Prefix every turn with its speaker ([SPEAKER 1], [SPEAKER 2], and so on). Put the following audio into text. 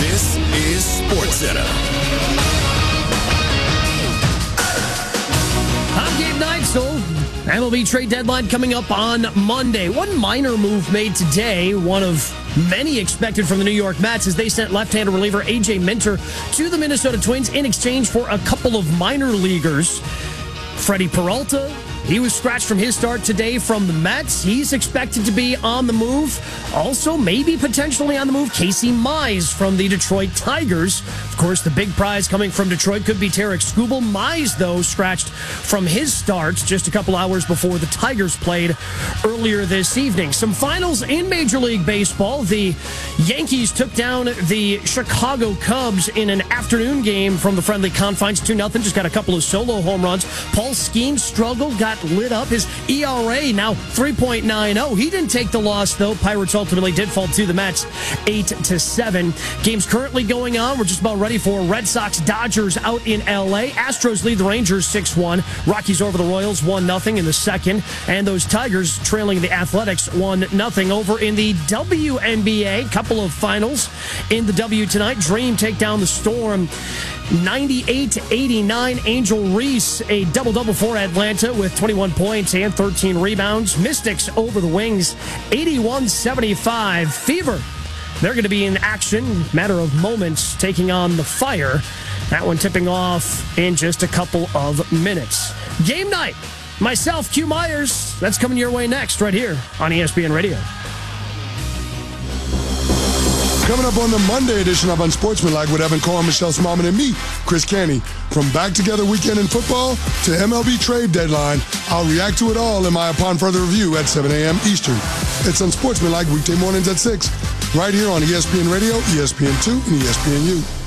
[SPEAKER 1] This is SportsCenter.
[SPEAKER 2] I'm Gabe Neitzel. MLB trade deadline coming up on Monday. One minor move made today, one of many expected from the New York Mets, as they sent left-handed reliever A.J. Minter to the Minnesota Twins in exchange for a couple of minor leaguers. Freddie Peralta, he was scratched from his start today from the Mets. He's expected to be on the move. Also, maybe potentially on the move, Casey Mize from the Detroit Tigers. Of course, the big prize coming from Detroit could be Tarek Skubal. Mize, though, scratched from his start just a couple hours before the Tigers played earlier this evening. Some finals in Major League Baseball. The Yankees took down the Chicago Cubs in an afternoon game from the friendly confines, 2-0. Just got a couple of solo home runs. Paul Skeens struggled, got lit up. His ERA now 3.90. He didn't take the loss, though. Pirates ultimately did fall to the Mets 8-7. Games currently going on. We're just about ready for Red Sox Dodgers out in LA. Astros lead the Rangers 6-1. Rockies over the Royals 1-0 in the second. And those Tigers trailing the Athletics 1-0. Over in the WNBA, couple of finals in the W tonight. Dream take down the Storm 98-89. Angel Reese, a double-double for Atlanta with 21 points and 13 rebounds. Mystics over the Wings 81-75. Fever, they're going to be in action, matter of moments, taking on the Fire. That one tipping off in just a couple of minutes. Game night. Myself, Q Myers. That's coming your way next right here on ESPN Radio.
[SPEAKER 3] Coming up on the Monday edition of Unsportsmanlike with Evan Cohen, Michelle Smallman, and me, Chris Canty. From Back Together Weekend in Football to MLB Trade Deadline, I'll react to it all in my Upon Further Review at 7 a.m. Eastern. It's Unsportsmanlike weekday mornings at 6, right here on ESPN Radio, ESPN2, and ESPNU.